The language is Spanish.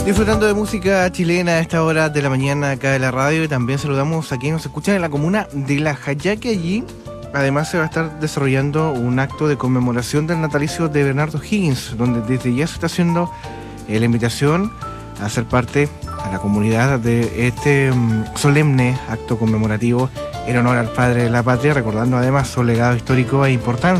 Disfrutando de música chilena a esta hora de la mañana acá de la radio, y también saludamos a quienes nos escuchan en la comuna de La Jaya, que allí además se va a estar desarrollando un acto de conmemoración del natalicio de Bernardo Higgins, donde desde ya se está haciendo la invitación a ser parte a la comunidad de este solemne acto conmemorativo en honor al padre de la patria, recordando además su legado histórico e importancia